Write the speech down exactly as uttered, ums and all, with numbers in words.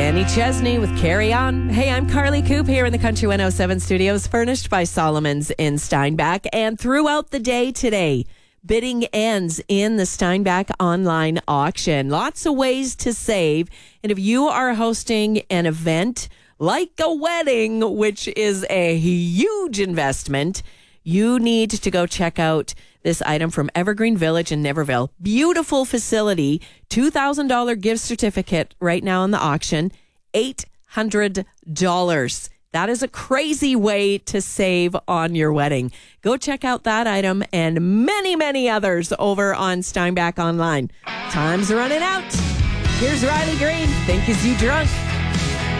Kenny Chesney with Carry On. Hey, I'm Carly Coop here in the Country one oh seven studios, furnished by Solomon's in Steinbach. And throughout the day today, bidding ends in the Steinbach online auction. Lots of ways to save. And if you are hosting an event like a wedding, which is a huge investment, you need to go check out this item from Evergreen Village in Niverville. Beautiful facility, two thousand dollars gift certificate right now in the auction, eight hundred dollars. That is a crazy way to save on your wedding. Go check out that item and many, many others over on Steinbach Online. Time's running out. Here's Riley Green. Think Is You Drunk?